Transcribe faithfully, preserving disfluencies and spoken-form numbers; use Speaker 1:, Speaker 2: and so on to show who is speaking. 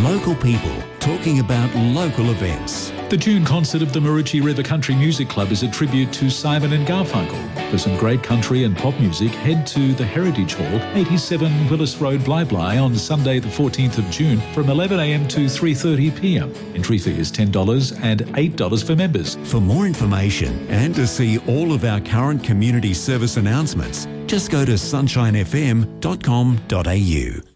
Speaker 1: Local people talking about local events.
Speaker 2: The June concert of the Maroochy River Country Music Club is a tribute to Simon and Garfunkel. For some great country and pop music, head to the Heritage Hall, eighty-seven Willis Road, Bly Bly, on Sunday the fourteenth of June from eleven a m to three thirty p m. Entry fee is ten dollars and eight dollars for members.
Speaker 1: For more information and to see all of our current community service announcements, just go to sunshine f m dot com dot a u.